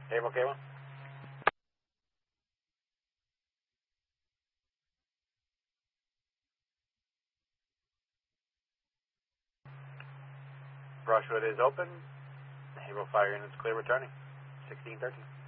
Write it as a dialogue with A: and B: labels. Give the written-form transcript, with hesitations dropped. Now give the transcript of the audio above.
A: April K1. Brushwood is open. April fire units clear returning. 1613.